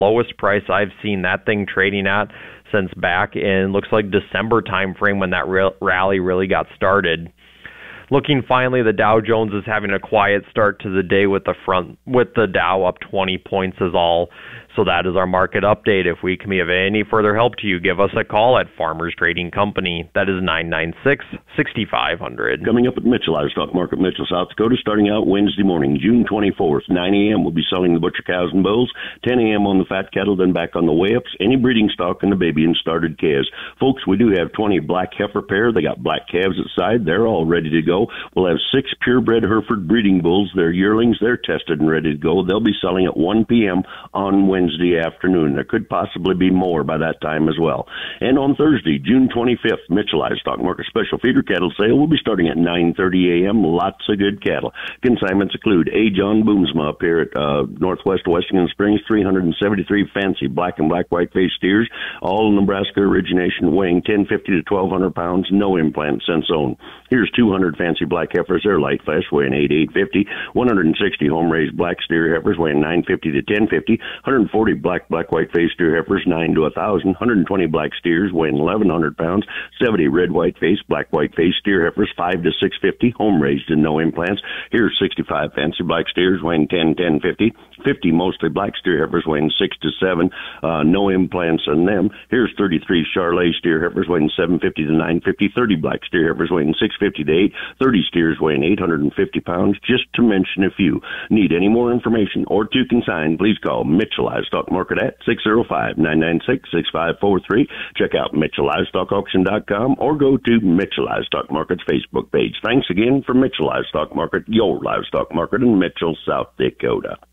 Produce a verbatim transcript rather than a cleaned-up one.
lowest price I've seen that thing trading at since back in, looks like December timeframe when that re- rally really got started. Looking finally, the Dow Jones is having a quiet start to the day with the front with the Dow up twenty points is all. So that is our market update. If we can be of any further help to you, give us a call at Farmers Trading Company. That is nine nine six, six five zero zero. Coming up at Mitchell Livestock Market, Mitchell, South Dakota, starting out Wednesday morning, June twenty-fourth, nine a.m. We'll be selling the butcher cows and bulls, ten a.m. on the fat cattle, then back on the weigh-ups, any breeding stock, and the baby and started calves. Folks, we do have twenty black heifer pair. They got black calves at side. They're all ready to go. We'll have six purebred Hereford breeding bulls. They're yearlings. They're tested and ready to go. They'll be selling at one p.m. on Wednesday afternoon. There could possibly be more by that time as well. And on Thursday, June twenty-fifth, Mitchell Livestock Market Special Feeder Cattle Sale will be starting at nine thirty a.m. Lots of good cattle. Consignments include A. John Boomsma up here at uh, Northwest Washington Springs, three hundred seventy-three fancy black and black white-faced steers, all Nebraska origination, weighing ten fifty to twelve hundred pounds, no implant since owned. Here's two hundred fancy black heifers. They're light flesh, weighing eight, eight fifty. one hundred sixty home-raised black steer heifers, weighing nine fifty to ten fifty. one hundred forty black, black, white-faced steer heifers, nine to one thousand. one hundred twenty black steers, weighing eleven hundred pounds. seventy red, white-faced, black, white-faced steer heifers, five to six fifty, home-raised and no implants. Here's sixty-five fancy black steers, weighing ten, ten fifty. fifty mostly black steer heifers, weighing six to seven, uh, no implants in them. Here's thirty-three Charolais steer heifers, weighing seven fifty to nine fifty. thirty black steer heifers, weighing six fifty to eight. thirty steers weighing eight hundred fifty pounds, just to mention a few. Need any more information or to consign, please call Mitchell Livestock Market at six oh five, nine nine six, six five four three. Check out Mitchell Livestock Auction dot com or go to Mitchell Livestock Market's Facebook page. Thanks again for Mitchell Livestock Market, your livestock market in Mitchell, South Dakota.